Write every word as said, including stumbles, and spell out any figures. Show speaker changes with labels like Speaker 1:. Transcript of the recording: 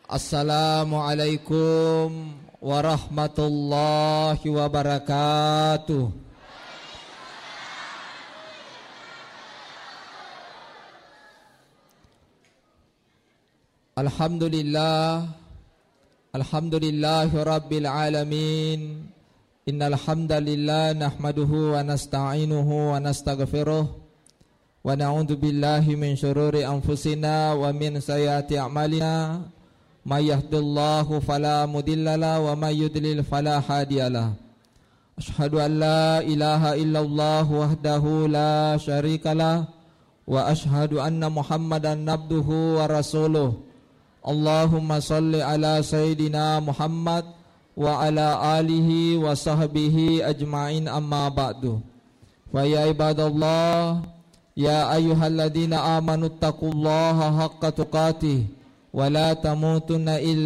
Speaker 1: Assalamualaikum warahmatullahi wabarakatuh. Alhamdulillah, alhamdulillahi rabbil alamin. Innal hamdalillah nahmaduhu wa nasta'inuhu wa nastaghfiruh wa na'udzu billahi min syururi anfusina wa min sayyiati a'malina. May yahdihillahu fala mudhillalah wa may yudlil fala hadiyalah. Asyhadu an la ilaha illallah wahdahu la syarikalah wa asyhadu anna Muhammadan abduhu wa rasuluh. Allahumma salli ala sayyidina Muhammad wa ala alihi wa sahbihi ajma'in, amma ba'du. Fa ya ibadallah, ya ayyuhalladzina amanu taqullaha haqqa tuqatih wa la tamutunna illa